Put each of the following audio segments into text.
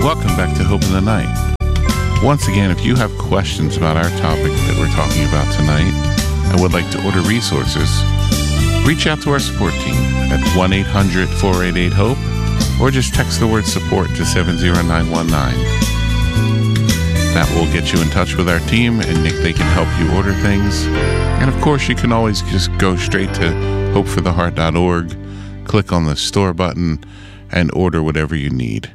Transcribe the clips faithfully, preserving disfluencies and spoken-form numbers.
Welcome back to Hope in the Night. Once again, if you have questions about our topic that we're talking about tonight and would like to order resources, reach out to our support team at one eight hundred four eight eight HOPE or just text the word support to seven zero nine one nine. That will get you in touch with our team and they can help you order things. And of course, you can always just go straight to hope for the heart dot org, click on the store button, and order whatever you need.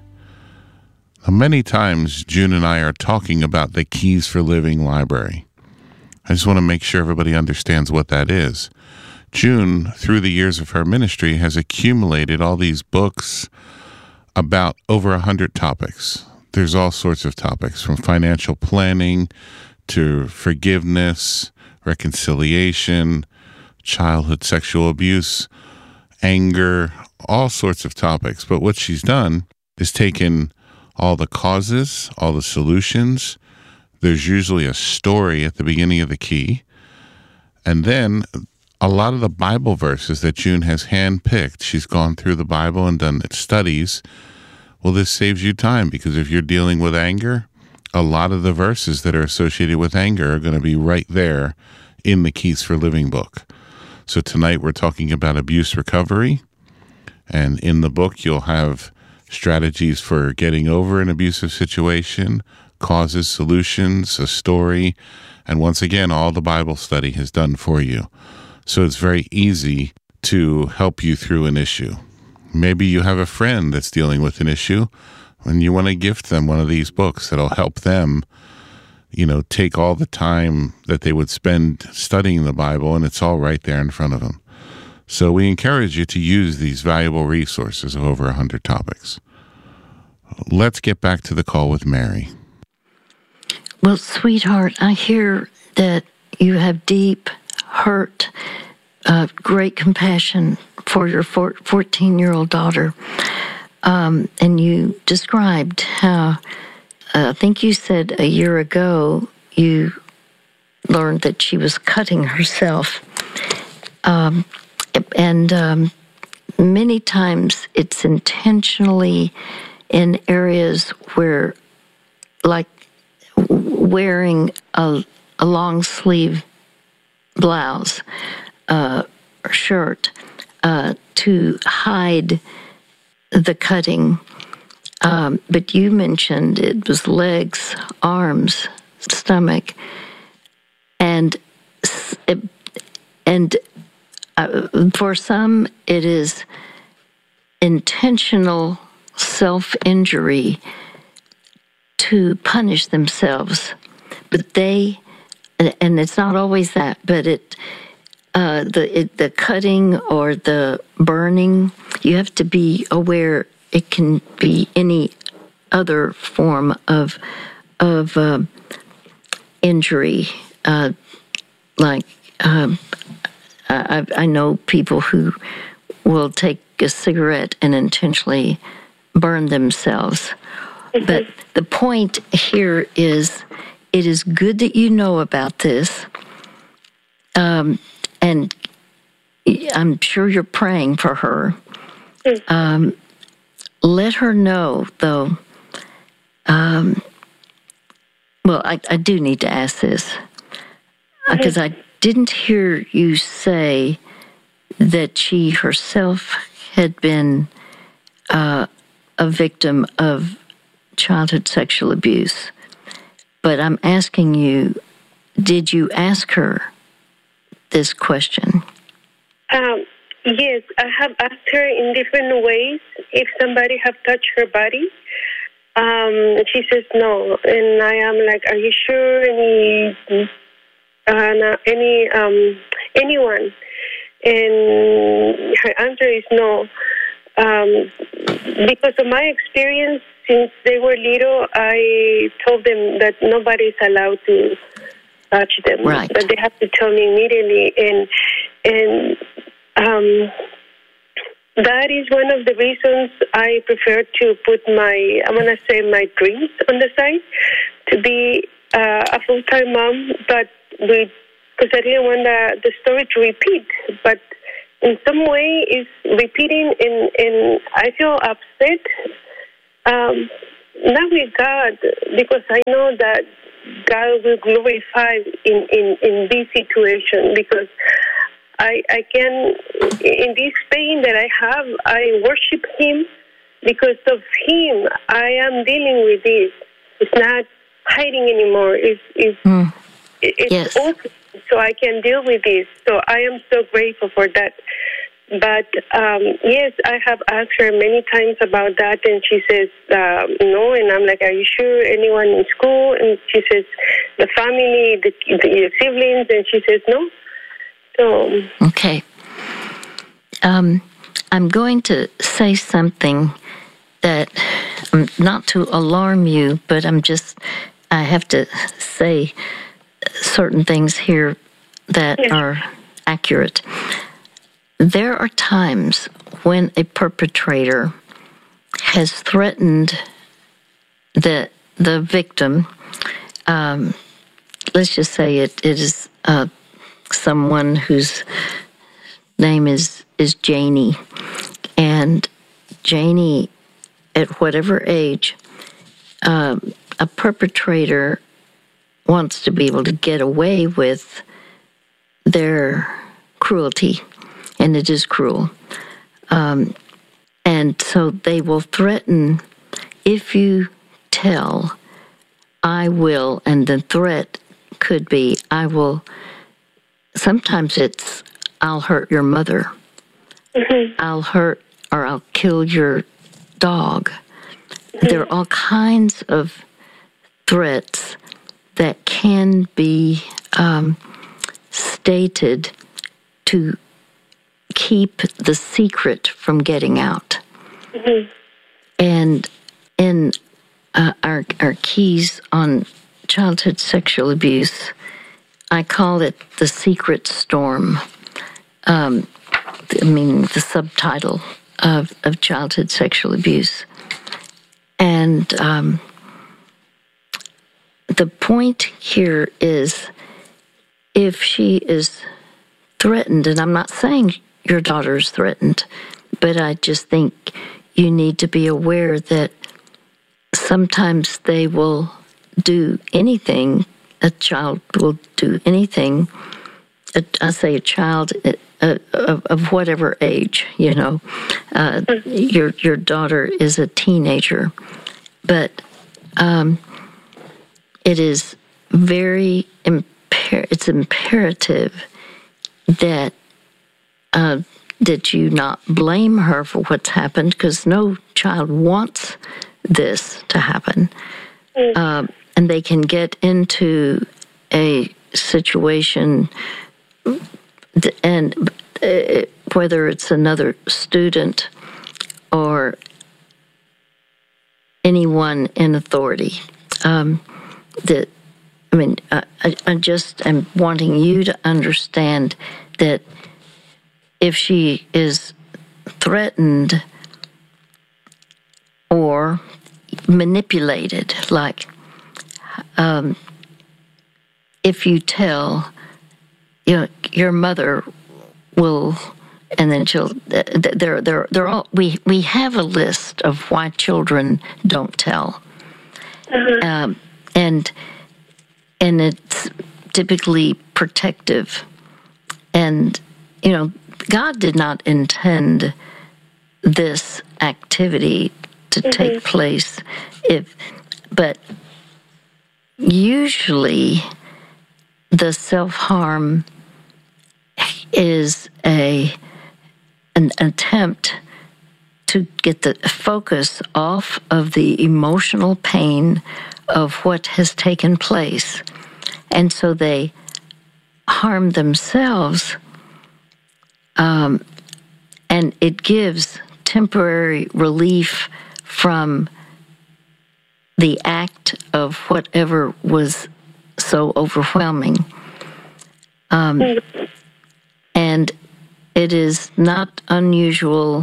Now, many times, June and I are talking about the Keys for Living library. I just want to make sure everybody understands what that is. June, through the years of her ministry, has accumulated all these books about over a hundred topics. There's all sorts of topics, from financial planning to forgiveness, reconciliation, childhood sexual abuse, anger, all sorts of topics. But what she's done is taken all the causes, all the solutions. There's usually a story at the beginning of the key. And then a lot of the Bible verses that June has handpicked, she's gone through the Bible and done studies. Well, this saves you time, because if you're dealing with anger, a lot of the verses that are associated with anger are going to be right there in the Keys for Living book. So tonight we're talking about abuse recovery. And in the book, you'll have strategies for getting over an abusive situation, causes, solutions, a story, and once again, all the Bible study has done for you. So it's very easy to help you through an issue. Maybe you have a friend that's dealing with an issue, and you want to gift them one of these books that'll help them, you know, take all the time that they would spend studying the Bible, and it's all right there in front of them. So we encourage you to use these valuable resources of over one hundred topics. Let's get back to the call with Mary. Well, sweetheart, I hear that you have deep hurt, uh, great compassion for your fourteen-year-old daughter. Um, and you described how, uh, I think you said a year ago, you learned that she was cutting herself. Um, and um, many times it's intentionally in areas where, like wearing a, a long sleeve blouse uh, or shirt uh, to hide the cutting. Um, but you mentioned it was legs, arms, stomach, and it, and uh, for some it is intentional self-injury to punish themselves. But they, and it's not always that, but it, uh, the it, the cutting or the burning, you have to be aware it can be any other form of of uh, injury. Uh, like um, I, I know people who will take a cigarette and intentionally burn themselves. Mm-hmm. But the point here is, it is good that you know about this, um, and I'm sure you're praying for her. Mm-hmm. Um, let her know, though. Um, well, I, I do need to ask this, because mm-hmm. I didn't hear you say that she herself had been uh, a victim of childhood sexual abuse. But I'm asking you, did you ask her this question? Um, yes, I have asked her in different ways if somebody have touched her body. Um, she says no, and I am like, are you sure? Any, uh, no, any, um, anyone? And her answer is no. Um, because of my experience, since they were little, I told them that nobody is allowed to touch them. Right. But they have to tell me immediately. And and um, that is one of the reasons I prefer to put my, I'm going to say my dreams on the side, to be uh, a full-time mom, but with, because I didn't want the, the story to repeat. But in some way, it's repeating, and, and I feel upset. Um, not with God, because I know that God will glorify in, in, in this situation, because I I can, in this pain that I have, I worship Him. Because of Him, I am dealing with this. It's not hiding anymore. It's, it's, mm. it's yes. open, so I can deal with this. So I am so grateful for that. But, um, yes, I have asked her many times about that, and she says, um, no. And I'm like, are you sure? Anyone in school? And she says, the family, the, the siblings. And she says, no. So. Okay. Um, I'm going to say something that, um, not to alarm you, but I'm just, I have to say certain things here that yes. are accurate. There are times when a perpetrator has threatened the the victim. Um, let's just say it, it is uh, someone whose name is, is Janie. And Janie, at whatever age, um, a perpetrator wants to be able to get away with their cruelty, and it is cruel. Um, and so they will threaten, if you tell, I will, and the threat could be, I will, sometimes it's, I'll hurt your mother. Mm-hmm. I'll hurt or I'll kill your dog. Mm-hmm. There are all kinds of threats that can be um, stated to keep the secret from getting out. Mm-hmm. And in uh, our, our keys on childhood sexual abuse, I call it the secret storm. Um, I mean, the subtitle of, of childhood sexual abuse. And um, the point here is, if she is threatened, and I'm not saying your daughter is threatened, but I just think you need to be aware that sometimes they will do anything, a child will do anything, a, I say a child uh, of, of whatever age, you know. Uh, your your daughter is a teenager, but um, it is very imper- it's imperative that uh, that you not blame her for what's happened, because no child wants this to happen. Mm. Uh, and they can get into a situation, and uh, whether it's another student or anyone in authority, um, that I mean, I, I just am wanting you to understand that if she is threatened or manipulated, like um, if you tell, you know, your mother will, and then she'll, they're, they're, they're all, we, we have a list of why children don't tell. Mm-hmm. Um, and and it's typically protective. And, you know, God did not intend this activity to mm-hmm. take place, if, but usually the self-harm is a an attempt to get the focus off of the emotional pain of what has taken place. And so they harm themselves, um, and it gives temporary relief from the act of whatever was so overwhelming. Um, and it is not unusual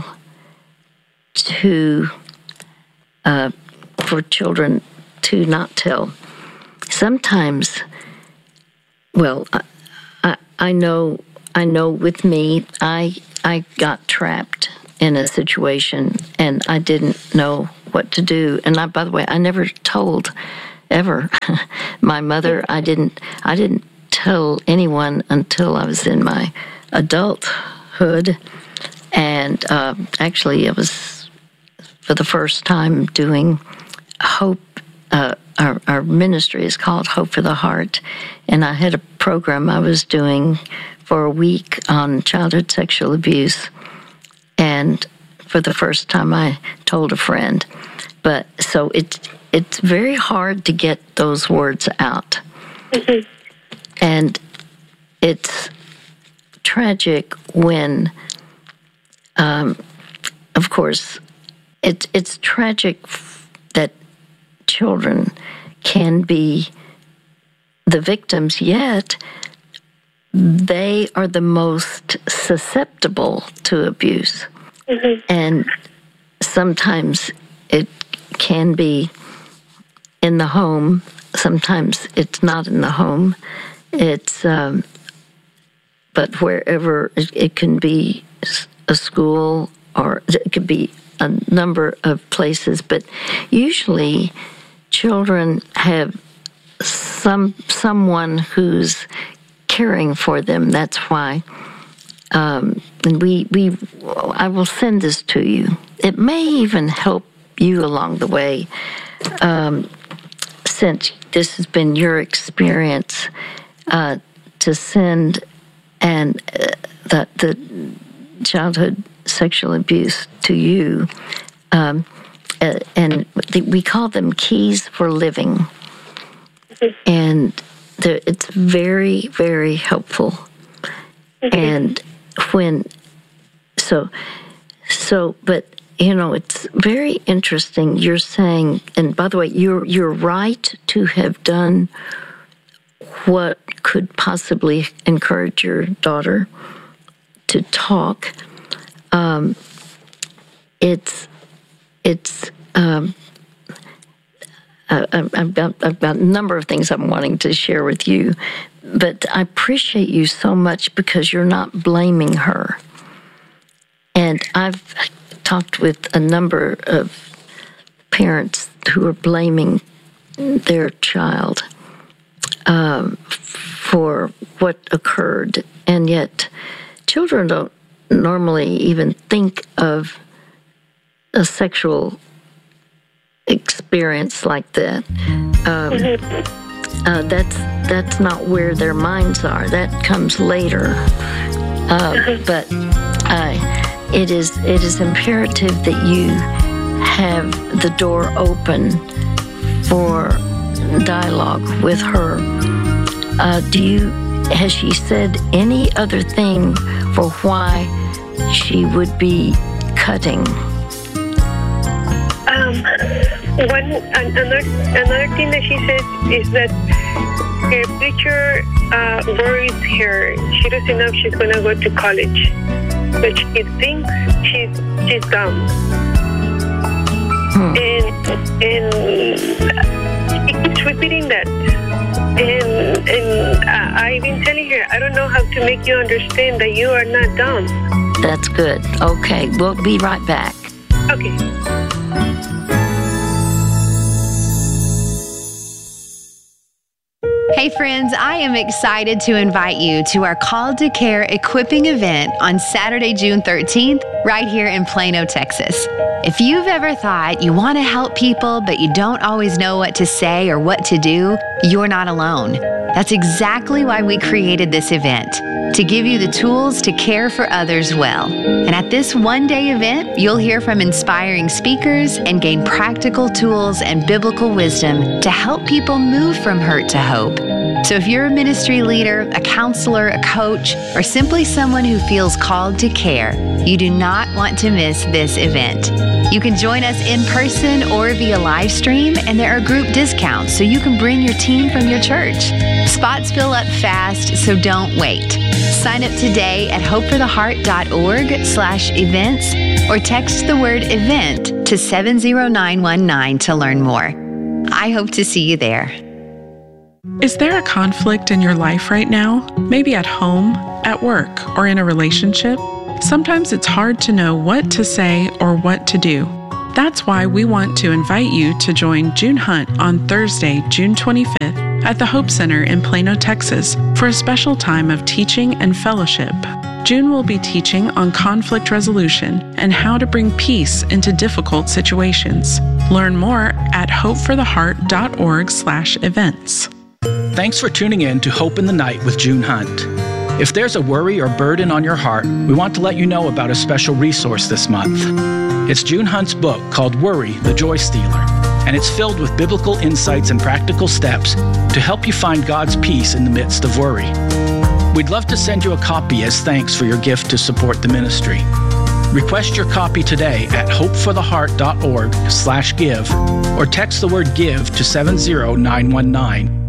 to uh, for children to not tell. Sometimes, well, I, I, I know, I know. With me, I I got trapped in a situation, and I didn't know what to do. And I, by the way, I never told ever my mother. I didn't. I didn't tell anyone until I was in my adulthood, and uh, actually, I was for the first time doing Hope. Uh, our, our ministry is called Hope for the Heart, and I had a program I was doing for a week on childhood sexual abuse, and for the first time I told a friend. But so it's it's very hard to get those words out. Mm-hmm. And it's tragic when, um, of course, it's it's tragic that children can be the victims, yet they are the most susceptible to abuse. Mm-hmm. And sometimes it can be in the home, sometimes it's not in the home. It's, um, but wherever it, it can be a school, or it could be a number of places, but usually children have some someone who's caring for them. That's why, um, and we we I will send this to you. It may even help you along the way, um, since this has been your experience, uh, to send and uh, the the childhood sexual abuse to you. Um, Uh, and we call them keys for living. And it's very, very helpful. Mm-hmm. And when, so, so, but, you know, it's very interesting. You're saying, and by the way, you're, you're right to have done what could possibly encourage your daughter to talk. Um, it's, It's um, I, I've, got, I've got a number of things I'm wanting to share with you, but I appreciate you so much because you're not blaming her. And I've talked with a number of parents who are blaming their child um, for what occurred, and yet children don't normally even think of a sexual experience like that. Um, uh, that's that's not where their minds are. That comes later. Uh, but uh, it is it is imperative that you have the door open for dialogue with her. Uh, do you has she said any other thing for why she would be cutting? Um, one another another thing that she says is that her future uh, worries her. She doesn't know if she's going to go to college, but she thinks she's she's dumb, hmm. and and she keeps repeating that. And and uh, I've been telling her, I don't know how to make you understand that you are not dumb. That's good. Okay, we'll be right back. Okay. Hey friends, I am excited to invite you to our Called to Care equipping event on Saturday, June thirteenth, right here in Plano, Texas. If you've ever thought you want to help people, but you don't always know what to say or what to do, you're not alone. That's exactly why we created this event, to give you the tools to care for others well. And at this one-day event, you'll hear from inspiring speakers and gain practical tools and biblical wisdom to help people move from hurt to hope. So if you're a ministry leader, a counselor, a coach, or simply someone who feels called to care, you do not want to miss this event. You can join us in person or via live stream, and there are group discounts so you can bring your team from your church. Spots fill up fast, so don't wait. Sign up today at hopefortheheart.org slash events or text the word event to seven zero nine one nine to learn more. I hope to see you there. Is there a conflict in your life right now? Maybe at home, at work, or in a relationship? Sometimes it's hard to know what to say or what to do. That's why we want to invite you to join June Hunt on Thursday, June twenty-fifth at the Hope Center in Plano, Texas for a special time of teaching and fellowship. June will be teaching on conflict resolution and how to bring peace into difficult situations. Learn more at hopefortheheart.org slash events. Thanks for tuning in to Hope in the Night with June Hunt. If there's a worry or burden on your heart, we want to let you know about a special resource this month. It's June Hunt's book called Worry, the Joy Stealer, and it's filled with biblical insights and practical steps to help you find God's peace in the midst of worry. We'd love to send you a copy as thanks for your gift to support the ministry. Request your copy today at hopefortheheart.org slash give or text the word give to seven zero nine one nine.